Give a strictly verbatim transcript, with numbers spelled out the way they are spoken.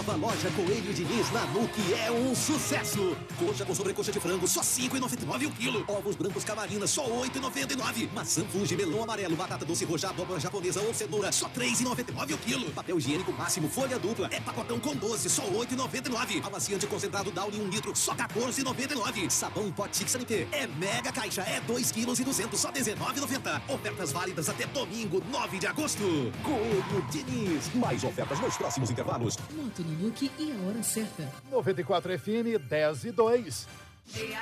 Nova loja Coelho Diniz na Nuke é um sucesso. Coxa com sobrecoxa de frango, só cinco reais e noventa e nove centavos o quilo. Ovos brancos Camarina, só oito reais e noventa e nove centavos. Maçã Fuji, melão amarelo, batata doce roxa, abóbora japonesa ou cenoura, só três reais e noventa e nove centavos o quilo. Papel higiênico máximo, folha dupla, é pacotão com doze, só oito reais e noventa e nove centavos. Amaciante concentrado Downy um litro, só quatorze reais e noventa e nove centavos. Sabão Pot Sanité, é mega caixa, é dois quilos e duzentos, só dezenove reais e noventa centavos. Ofertas válidas até domingo, nove de agosto. Coelho Diniz, mais ofertas nos próximos intervalos. Moto no Nuke e a hora certa. noventa e quatro F M, dez e dois.